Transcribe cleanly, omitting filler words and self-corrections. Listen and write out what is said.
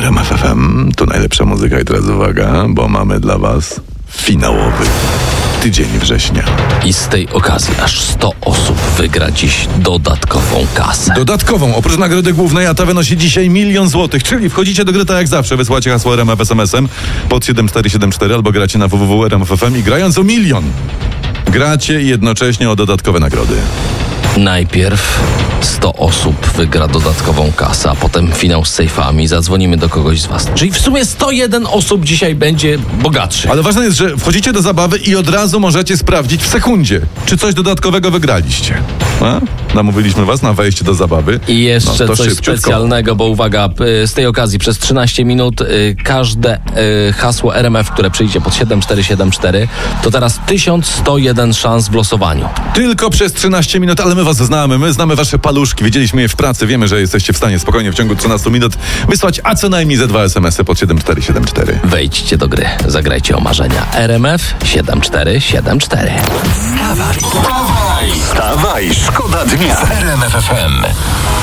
RMF FM. Tu najlepsza muzyka i teraz uwaga, bo mamy dla was finałowy tydzień września. I z tej okazji aż 100 osób wygra dziś dodatkową kasę. Dodatkową, oprócz nagrody głównej, a ta wynosi dzisiaj 1 000 000 złotych, czyli wchodzicie do gry tak jak zawsze, wysłacie hasło RMF SMS-em pod 7474 albo gracie na www.rmf.fm i grając o 1 000 000 gracie jednocześnie o dodatkowe nagrody. Najpierw 100 osób wygra dodatkową kasę, a potem finał z sejfami. Zadzwonimy do kogoś z was. Czyli w sumie 101 osób dzisiaj będzie bogatszych. Ale ważne jest, że wchodzicie do zabawy i od razu możecie sprawdzić w sekundzie, czy coś dodatkowego wygraliście. A? Namówiliśmy was na wejście do zabawy. I jeszcze to coś szybciutko. specjalnego, bo uwaga, z tej okazji przez 13 minut każde hasło RMF, które przyjdzie pod 7474, to teraz 1101 szans w losowaniu. Tylko przez 13 minut, ale my was znamy, my znamy wasze paluszki, widzieliśmy je w pracy, wiemy, że jesteście w stanie spokojnie w ciągu 13 minut wysłać, a co najmniej ze 2 SMS-y pod 7474. Wejdźcie do gry, zagrajcie o marzenia. RMF 7474. Wstawaj, szkoda dnia w RMF FM.